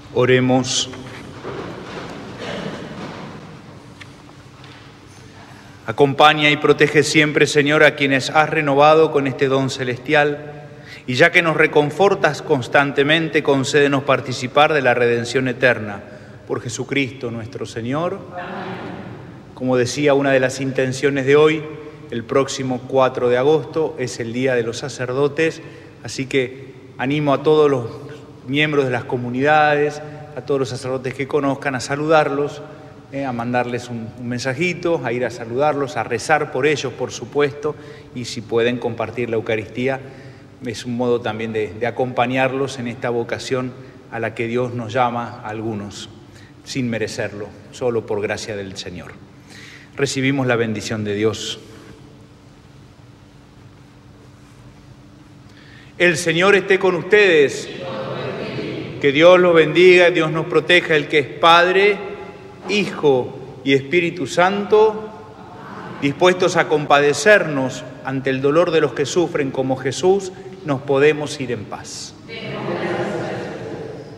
Oremos. Acompaña y protege siempre, Señor, a quienes has renovado con este don celestial, y ya que nos reconfortas constantemente, concédenos participar de la redención eterna. Por Jesucristo nuestro Señor. Como decía, una de las intenciones de hoy, el próximo 4 de agosto, es el Día de los Sacerdotes, así que animo a todos los miembros de las comunidades, a todos los sacerdotes que conozcan, a saludarlos, a mandarles un mensajito, a ir a saludarlos, a rezar por ellos, por supuesto, y si pueden compartir la Eucaristía, es un modo también de acompañarlos en esta vocación a la que Dios nos llama a algunos, sin merecerlo, solo por gracia del Señor. Recibimos la bendición de Dios. El Señor esté con ustedes. Que Dios los bendiga, Dios nos proteja, el que es Padre, Hijo y Espíritu Santo, dispuestos a compadecernos ante el dolor de los que sufren como Jesús, nos podemos ir en paz.